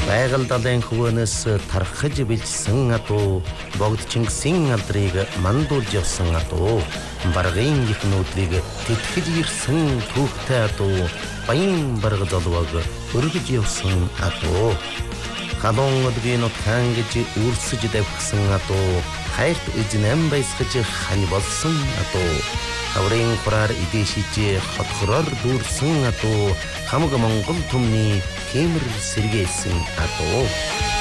Байгаль далайн хөвөнөөс тархаж бэлдсэн атуу богд Чингисийн алдрыг мандуулж явсан атуу баргын их нүүдлийг тэтгэж ирсэн түүхтэй атуу баян барга долвог өргөж явсан атуу халуун өдгийн утгаан гэж үрсэж давхсан атуу хайрт эзнэм байсгаж хань болсон атуу хаврын хураар идэшиж хотхороор дүүрсэн атуу хамаг Монгол түмний темэр сэргээсэн атуу